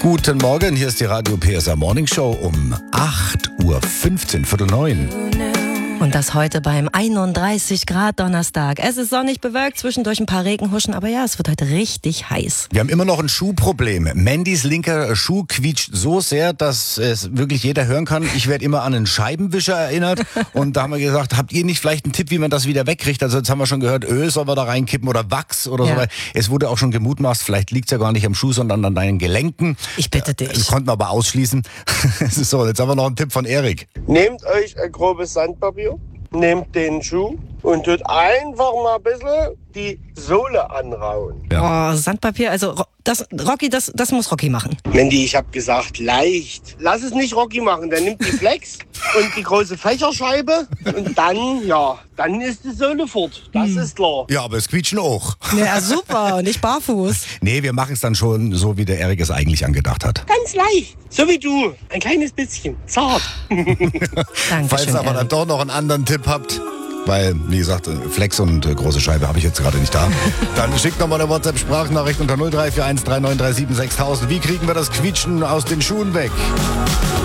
Guten Morgen, hier ist die Radio PSR Morning Show um 8.15 Uhr, 8:45. Und das heute beim 31 Grad Donnerstag. Es ist sonnig bewölkt, zwischendurch ein paar Regenhuschen, aber ja, es wird heute richtig heiß. Wir haben immer noch ein Schuhproblem. Mandys linker Schuh quietscht so sehr, dass es wirklich jeder hören kann. Ich werde immer an einen Scheibenwischer erinnert. Und da haben wir gesagt, habt ihr nicht vielleicht einen Tipp, wie man das wieder wegkriegt? Also jetzt haben wir schon gehört, Öl soll man da reinkippen oder Wachs oder so. Es wurde auch schon gemutmaßt, vielleicht liegt es ja gar nicht am Schuh, sondern an deinen Gelenken. Ich bitte dich. Das konnten wir aber ausschließen. Es ist so, jetzt haben wir noch einen Tipp von Erik. Nehmt euch ein grobes Sandpapier, nehmt den Schuh und tut einfach mal ein bisschen die Sohle anrauen. Oh, Sandpapier, also das muss Rocky machen. Mandy, ich habe gesagt, leicht. Lass es nicht Rocky machen, der nimmt die Flex und die große Fächerscheibe und dann ist die Sohle fort. Das ist klar. Ja, aber es quietschen auch. Ja, super, nicht barfuß. Nee, wir machen es dann schon so, wie der Erik es eigentlich angedacht hat. Ganz leicht. So wie du. Ein kleines bisschen. Zart. Dankeschön, Falls ihr aber dann doch noch einen anderen Tipp habt, weil, wie gesagt, Flex und große Scheibe habe ich jetzt gerade nicht da, dann schickt nochmal eine WhatsApp-Sprachnachricht unter 0341 3937 6000. Wie kriegen wir das Quietschen aus den Schuhen weg?